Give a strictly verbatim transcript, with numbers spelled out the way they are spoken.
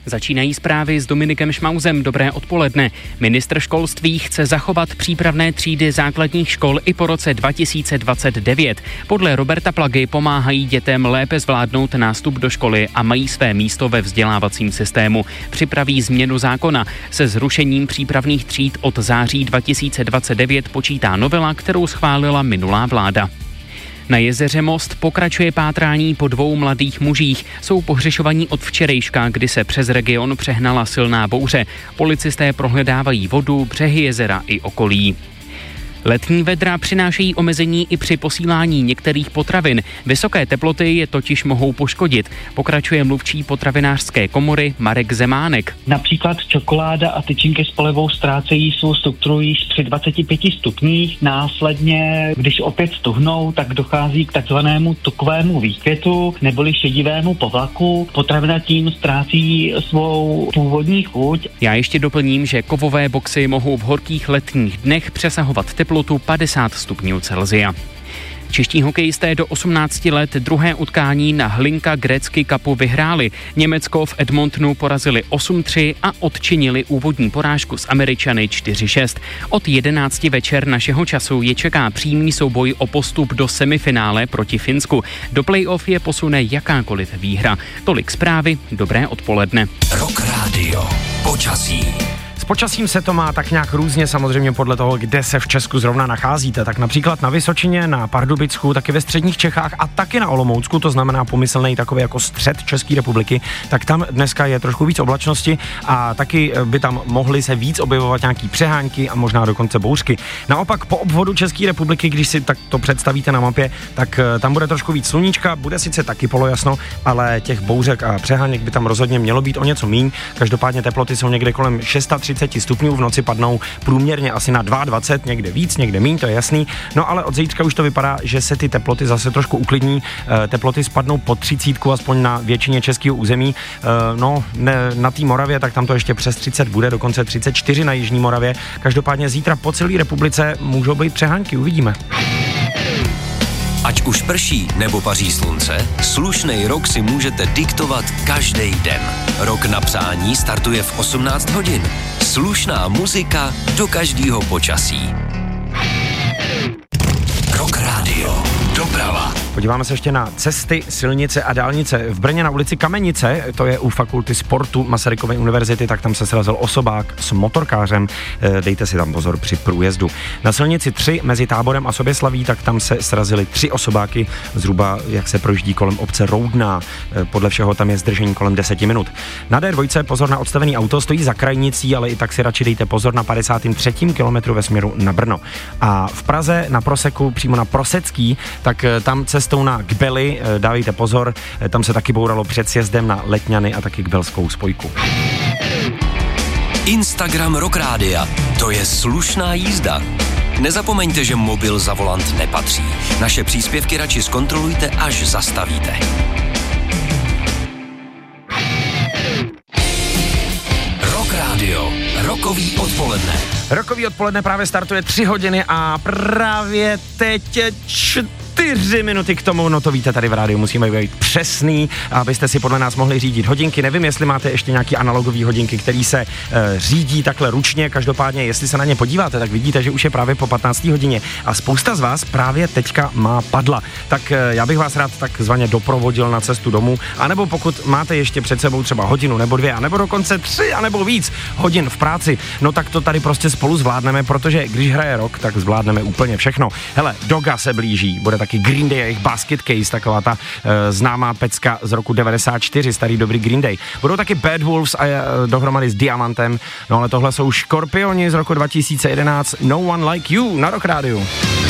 Začínají zprávy s Dominikem Šmauzem. Dobré odpoledne. Ministr školství chce zachovat přípravné třídy základních škol i po roce dva tisíce dvacet devět. Podle Roberta Plagy pomáhají dětem lépe zvládnout nástup do školy a mají své místo ve vzdělávacím systému. Připraví změnu zákona. Se zrušením přípravných tříd od září dva tisíce dvacet devět počítá novela, kterou schválila minulá vláda. Na jezeře Most pokračuje pátrání po dvou mladých mužích. Jsou pohřešovaní od včerejška, kdy se přes region přehnala silná bouře. Policisté prohledávají vodu, břehy jezera i okolí. Letní vedra přinášejí omezení i při posílání některých potravin. Vysoké teploty je totiž mohou poškodit. Pokračuje mluvčí potravinářské komory Marek Zemánek. Například čokoláda a tyčinky s polevou ztrácejí svou strukturu již při dvaceti pěti stupních. Následně, když opět stuhnou, tak dochází k takzvanému tukovému výkvětu neboli šedivému povlaku. Potravina tím ztrácí svou původní chuť. Já ještě doplním, že kovové boxy mohou v horkých letních dnech přesahovat teplotu padesát stupňů Celsia. Čeští hokejisté do osmnácti let druhé utkání na Hlinka Gretzky Cupu vyhráli. Německo v Edmontonu porazili osm tři a odčinili úvodní porážku s Američany čtyři šest. Od jedenácti večer našeho času je čeká přímý souboj o postup do semifinále proti Finsku. Do playoff je posune jakákoliv výhra. Tolik zprávy, dobré odpoledne. Rock Radio, počasí. Počasím se to má tak nějak různě, samozřejmě podle toho, kde se v Česku zrovna nacházíte. Tak například na Vysočině, na Pardubicku, taky ve středních Čechách a taky na Olomoucku, to znamená pomyslnej takový jako střed České republiky, tak tam dneska je trošku víc oblačnosti a taky by tam mohly se víc objevovat nějaký přehánky a možná dokonce bouřky. Naopak po obvodu České republiky, když si tak to představíte na mapě, tak tam bude trošku víc sluníčka, bude sice taky polojasno, ale těch bouřek a přeháněk by tam rozhodně mělo být o něco míň. Každopádně teploty jsou někde kolem třicet šest stupňů, v noci padnou průměrně asi na dvacet dva, někde víc, někde míň, to je jasný. No ale od zítřka už to vypadá, že se ty teploty zase trošku uklidní. E, teploty spadnou pod třicítku, aspoň na většině českého území. E, no, ne, na té Moravě, tak tam to ještě přes třicet bude, dokonce třicet čtyři na jižní Moravě. Každopádně zítra po celé republice můžou být přehánky, uvidíme. Ať už prší nebo paří slunce, slušnej rok si můžete diktovat každý den. Rok na přání startuje v osmnáct hodin. Slušná muzika do každého počasí. Rock Radio. Doprava. Podíváme se ještě na cesty, silnice a dálnice. V Brně na ulici Kamenice, to je u fakulty sportu Masarykovy univerzity, tak tam se srazil osobák s motorkářem. Dejte si tam pozor při průjezdu. Na silnici tři mezi Táborem a Soběslaví, tak tam se srazily tři osobáky, zhruba jak se projíždí kolem obce Roudná. Podle všeho tam je zdržení kolem deseti minut. Na dé dva pozor na odstavený auto, stojí za krajnicí, ale i tak si radši dejte pozor na padesátém třetím kilometru ve směru na Brno. A v Praze na Proseku, přímo na Prosecký, tak tam cestou na Kbely, dávejte pozor, tam se taky bouralo před sjezdem na Letňany a taky Kbelskou spojku. Instagram Rock Rádia, to je slušná jízda. Nezapomeňte, že mobil za volant nepatří. Naše příspěvky radši zkontrolujte, až zastavíte. Rock Radio, rokový odpoledne. Rokový odpoledne právě startuje tři hodiny a právě teď čtyři minuty k tomu, no to víte, tady v rádiu musíme být přesný, abyste si podle nás mohli řídit hodinky. Nevím, jestli máte ještě nějaký analogový hodinky, který se e, řídí takhle ručně, každopádně, jestli se na ně podíváte, tak vidíte, že už je právě po patnácté hodině a spousta z vás právě teďka má padla. Tak e, já bych vás rád takzvaně doprovodil na cestu domů, anebo pokud máte ještě před sebou třeba hodinu nebo dvě, anebo dokonce tři, anebo víc hodin v práci, no tak to tady prostě spolu zvládneme, protože když hraje rock, tak zvládneme úplně všechno. Hele, Doga se blíží, bude taky Green Day a jejich Basket Case, taková ta e, známá pecka z roku devadesát čtyři, starý dobrý Green Day. Budou taky Bad Wolves a e, dohromady s Diamantem, no ale tohle jsou Škorpioni z roku dva tisíce jedenáct, No One Like You na Rock Rádiu.